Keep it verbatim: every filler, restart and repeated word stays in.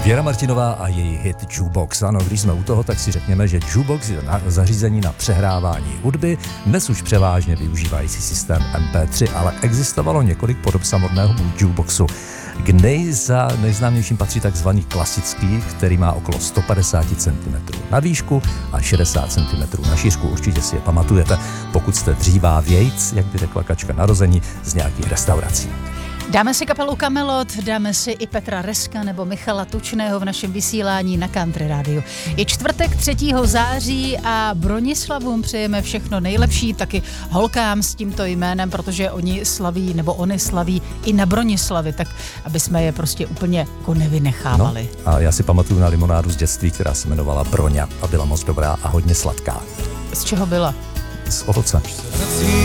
Věra Martinová a její hit Jukebox. Ano, když jsme u toho, tak si řekněme, že Jukebox je na zařízení na přehrávání hudby, dnes už převážně využívající systém em pé tři, ale existovalo několik podob samotného Jukeboxu. K nejza, nejznámějším patří takzvaný klasický, který má okolo sto padesát centimetrů na výšku a šedesát centimetrů na šířku. Určitě si je pamatujete, pokud jste dřívá vějc, jak by řekla kačka narození, z nějakých restaurací. Dáme si kapelu Kamelot, dáme si i Petra Reska nebo Michala Tučného v našem vysílání na Country Rádiu. Je čtvrtek třetího září a Bronislavům přejeme všechno nejlepší, taky holkám s tímto jménem, protože oni slaví, nebo oni slaví i na Bronislavy, tak aby jsme je prostě úplně jako nevynechávali. No, a já si pamatuju na limonádu z dětství, která se jmenovala Broňa a byla moc dobrá a hodně sladká. Z čeho byla? Z ovoce.